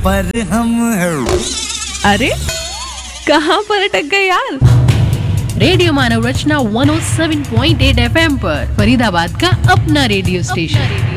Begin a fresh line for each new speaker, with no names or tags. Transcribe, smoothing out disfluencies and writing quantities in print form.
पर हम
अरे कहाँ पर अटक गए यार।
रेडियो मानव रचना 107.8 FM पर फरीदाबाद का अपना रेडियो स्टेशन।